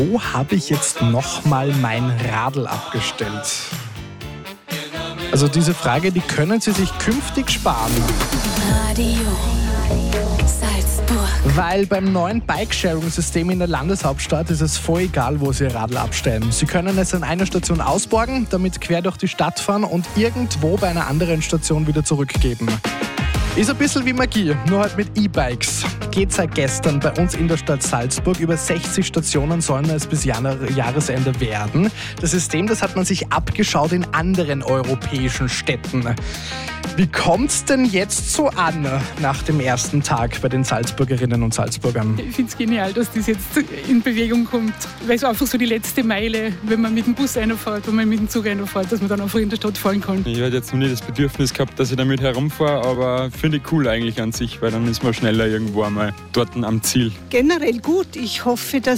Wo habe ich jetzt nochmal mein Radl abgestellt? Also diese Frage, die können Sie sich künftig sparen. Radio Salzburg. Weil beim neuen Bike-Sharing-System in der Landeshauptstadt ist es voll egal, wo Sie Ihr Radl abstellen. Sie können es an einer Station ausborgen, damit quer durch die Stadt fahren und irgendwo bei einer anderen Station wieder zurückgeben. Ist ein bisschen wie Magie, nur halt mit E-Bikes. Geht seit gestern bei uns in der Stadt Salzburg. Über 60 Stationen sollen es bis Jahresende werden. Das System, das hat man sich abgeschaut in anderen europäischen Städten. Wie kommt's denn jetzt so an nach dem ersten Tag bei den Salzburgerinnen und Salzburgern? Ich finde es genial, dass das jetzt in Bewegung kommt. Weil es einfach so die letzte Meile, wenn man mit dem Bus reinfährt, wenn man mit dem Zug reinfährt, dass man dann einfach in der Stadt fahren kann. Ich hatte jetzt noch nie das Bedürfnis gehabt, dass ich damit herumfahre, aber finde ich cool eigentlich an sich, weil dann ist man schneller irgendwo einmal dort am Ziel. Generell gut. Ich hoffe, dass